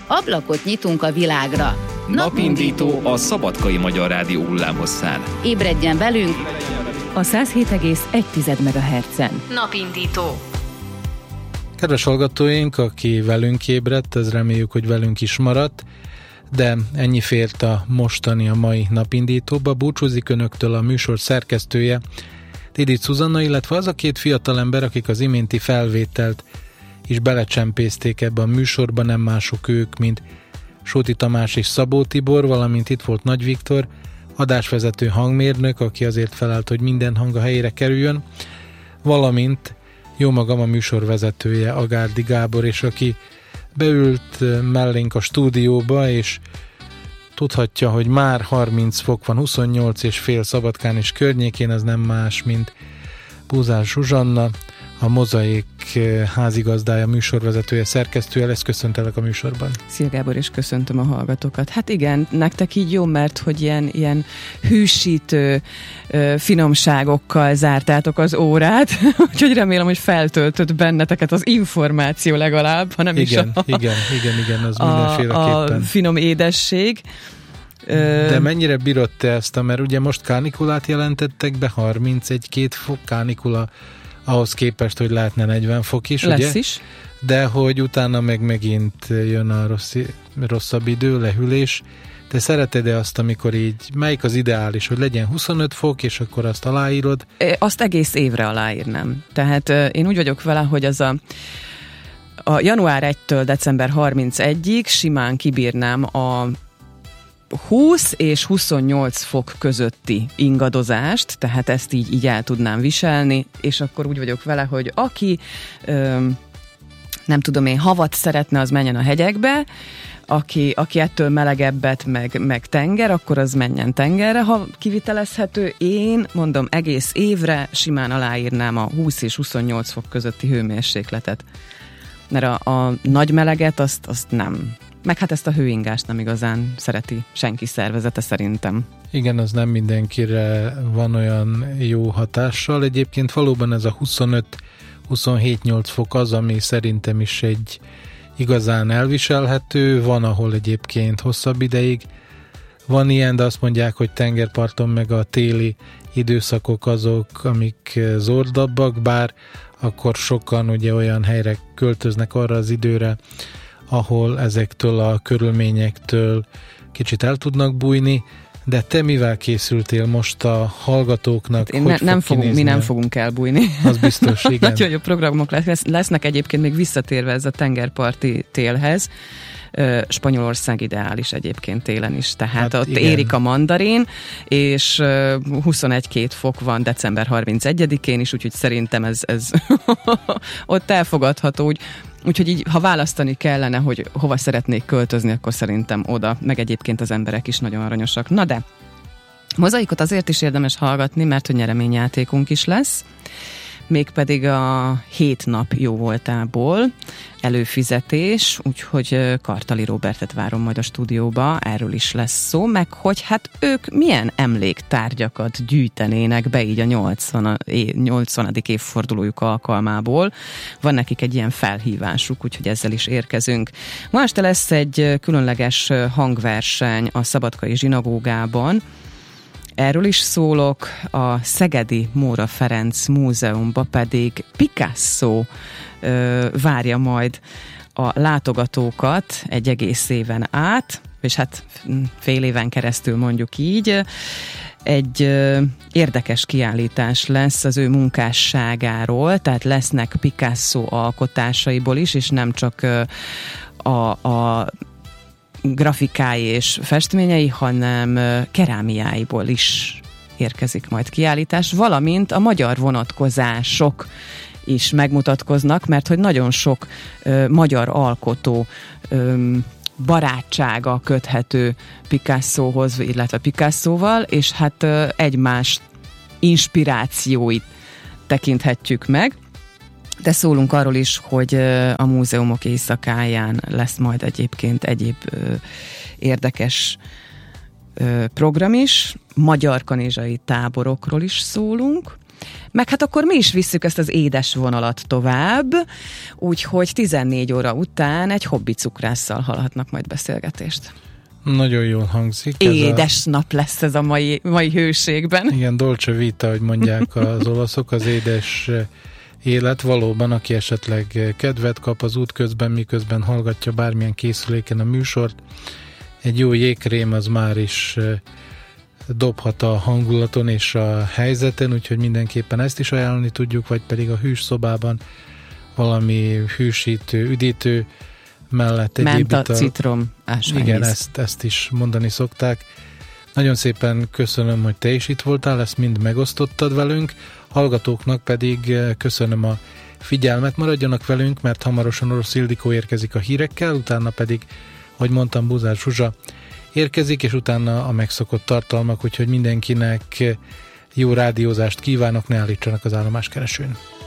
Ablakot nyitunk a világra. Napindító a Szabadkai Magyar Rádió hullámhosszán. Ébredjen velünk a 107,1 MHz-en. Napindító. Kedves hallgatóink, aki velünk ébredt, ez reméljük, hogy velünk is maradt, de ennyi fért a mai napindítóba. Búcsúzik önöktől a műsor szerkesztője, Tidics Zuzanna, illetve az a két fiatalember, akik az iménti felvételt is belecsempészték ebbe a műsorba, nem mások ők, mint Sóti Tamás és Szabó Tibor, valamint itt volt Nagy Viktor, adásvezető hangmérnök, aki azért felállt, hogy minden hang a helyére kerüljön, valamint jó magam a műsorvezetője, Agárdi Gábor, és aki beült mellénk a stúdióba, és tudhatja, hogy már 30 fok van, 28,5 Szabadkán és környékén, az nem más, mint Búzás Zsuzsanna, a Mozaik házigazdája, műsorvezetője, szerkesztője lesz. Köszöntelek a műsorban. Szia Gábor, és köszöntöm a hallgatókat. Hát igen, nektek így jó, mert hogy ilyen hűsítő finomságokkal zártátok az órát, úgyhogy remélem, hogy feltöltött benneteket az információ legalább, hanem igen, is igen, az mindenféleképpen. A finom édesség. De mennyire bírod te ezt, mert ugye most kánikulát jelentettek be, 31-2 fok kánikula, ahhoz képest, hogy lehetne 40 fok is, lesz ugye? Is. De hogy utána megint jön a rosszabb idő, lehűlés. Te szereted-e azt, amikor így, melyik az ideális, hogy legyen 25 fok, és akkor azt aláírod? Azt egész évre aláírnám. Tehát én úgy vagyok vele, hogy az a január 1-től december 31-ig simán kibírnám a 20 és 28 fok közötti ingadozást, tehát ezt így el tudnám viselni, és akkor úgy vagyok vele, hogy aki nem tudom én, havat szeretne, az menjen a hegyekbe, aki ettől melegebbet, meg tenger, akkor az menjen tengerre, ha kivitelezhető. Én mondom, egész évre simán aláírnám a 20 és 28 fok közötti hőmérsékletet. Mert a nagy meleget azt nem. Meg hát ezt a hőingást nem igazán szereti senki szervezete szerintem. Igen, az nem mindenkire van olyan jó hatással. Egyébként valóban ez a 25-27-8 fok az, ami szerintem is egy igazán elviselhető. Van, ahol egyébként hosszabb ideig van ilyen, de azt mondják, hogy tengerparton meg a téli időszakok azok, amik zordabbak, bár akkor sokan ugye olyan helyre költöznek arra az időre, ahol ezektől a körülményektől kicsit el tudnak bújni, de te mivel készültél most a hallgatóknak? Mi nem fogunk elbújni. Az biztos, igen. Nagyon jó programok lesznek egyébként, még visszatérve ez a tengerparti télhez. Spanyolország ideális egyébként télen is, tehát hát ott igen. Érik a mandarin, és 21-2 fok van december 31-én is, úgyhogy szerintem ez ott elfogadható, úgyhogy így, ha választani kellene, hogy hova szeretnék költözni, akkor szerintem oda, meg egyébként az emberek is nagyon aranyosak. Na de, Mozaikot azért is érdemes hallgatni, mert hogy nyereményjátékunk is lesz, mégpedig a 7 nap jó voltából előfizetés, úgyhogy Kartali Róbertet várom majd a stúdióba, erről is lesz szó, meg hogy hát ők milyen emléktárgyakat gyűjtenének be így a 80. évfordulójuk alkalmából. Van nekik egy ilyen felhívásuk, úgyhogy ezzel is érkezünk. Ma este lesz egy különleges hangverseny a Szabadkai Zsinagógában. Erről is szólok, a Szegedi Móra Ferenc Múzeumba pedig Picasso várja majd a látogatókat egy egész éven át, és hát fél éven keresztül mondjuk így. Egy érdekes kiállítás lesz az ő munkásságáról, tehát lesznek Picasso alkotásaiból is, és nem csak a grafikái és festményei, hanem kerámiáiból is érkezik majd kiállítás, valamint a magyar vonatkozások is megmutatkoznak, mert hogy nagyon sok magyar alkotó barátsága köthető Picassohoz, illetve Picassóval, és hát egymás inspirációit tekinthetjük meg. De szólunk arról is, hogy a múzeumok éjszakáján lesz majd egyébként egyéb érdekes program is. Magyar kanizsai táborokról is szólunk. meg hát akkor mi is visszük ezt az édes vonalat tovább, úgyhogy 14 óra után egy hobbi cukrásszal hallhatnak majd beszélgetést. Nagyon jól hangzik. Édes nap lesz ez a mai hőségben. Igen, dolce vita, hogy mondják az olaszok, az édes élet. Valóban, aki esetleg kedvet kap az út közben, miközben hallgatja bármilyen készüléken a műsort, egy jó jégkrém az már is dobhat a hangulaton és a helyzeten, úgyhogy mindenképpen ezt is ajánlani tudjuk, vagy pedig a hűs szobában valami hűsítő, üdítő mellett egy menta, citrom, ásványvíz. Igen, ezt is mondani szokták. Nagyon szépen köszönöm, hogy te is itt voltál, ezt mind megosztottad velünk, hallgatóknak pedig köszönöm a figyelmet, maradjanak velünk, mert hamarosan Orosz Ildikó érkezik a hírekkel, utána pedig, hogy mondtam, Búzár Zsuzsa érkezik, és utána a megszokott tartalmak, úgyhogy mindenkinek jó rádiózást kívánok, ne állítsanak az állomáskeresőn.